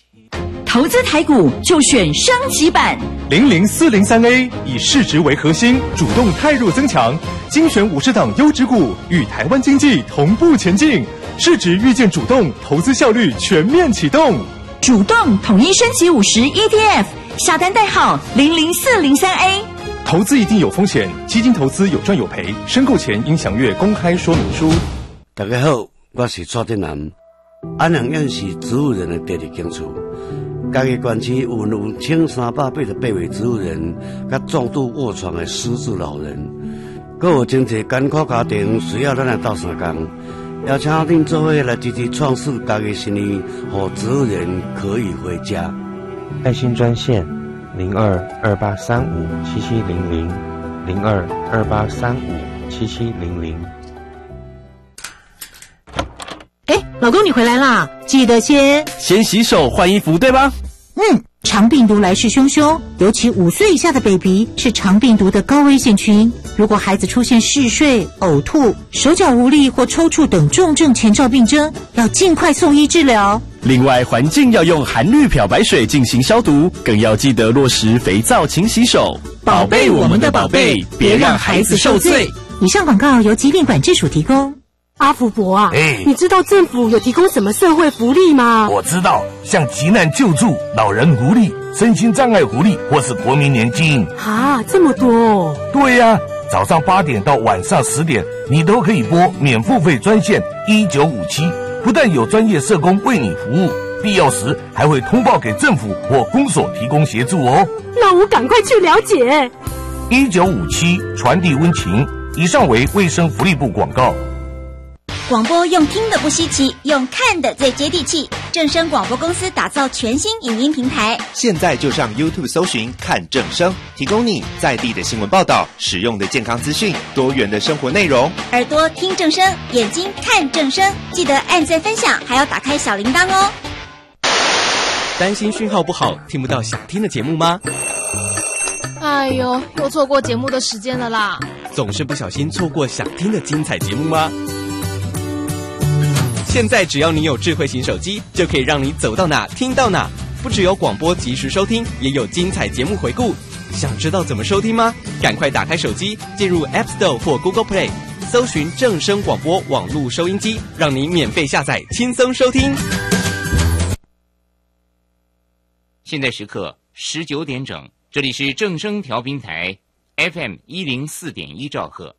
投资台股就选升级版 00403A，以市值为核心，主动汰弱增强，精选50档优质股，与台湾经济同步前进。市值预见主动，投资效率全面启动。 主动统一升级50 ETF， 下单代号00403A。 投资一定有风险，基金投资有赚有赔，申购前应详阅公开说明书。 大家好，我是蔡振南。安阳县是植物人的第二间厝。嘉义县区有1388位植物人，甲重度卧床的失智老人，阁有真侪艰苦家庭需要咱来斗相共，邀请恁做伙来支持创世嘉义新义，让植物人可以回家。 爱心专线0228357700，0228357700。 老公你回来啦，记得先洗手换衣服，对吧？ 肠病毒来势汹汹，尤其5岁以下的 baby 是肠病毒的高危险群。如果孩子出现嗜睡、呕吐、手脚无力或抽搐等重症前兆病征，要尽快送医治疗。 另外，环境要用含氯漂白水进行消毒，更要记得落实肥皂勤洗手，宝贝我们的宝贝，别让孩子受罪。 以上广告由疾病管制署提供。 阿福伯啊，你知道政府有提供什么社会福利吗？ 我知道，像急难救助、老人福利、身心障碍福利，或是国民年金。 啊，这么多！ 对呀，早上8点到晚上10点，你都可以拨免付费专线1957，不但有专业社工为你服务，必要时还会通报给政府或公所提供协助哦。 那我赶快去了解。 1957传递温情。以上为卫生福利部广告。 广播用听的不稀奇，用看的最接地气。正声广播公司打造全新影音平台， 现在就上 YouTube 搜寻看正声，提供你在地的新闻报道、实用的健康资讯、多元的生活内容。 耳朵听正声，眼睛看正声，记得按赞分享，还要打开小铃铛哦。 担心讯号不好，听不到想听的节目吗？ 哎呦，又错过节目的时间了啦！ 总是不小心错过想听的精彩节目吗？现在只要你有智慧型手机，就可以让你走到哪听到哪。不只有广播及时收听，也有精彩节目回顾。想知道怎么收听吗？赶快打开手机，进入 App Store 或 Google Play， 搜寻正声广播网络收音机，让你免费下载，轻松收听。 现在时刻19点整，这里是正声调频台 FM104.1兆赫。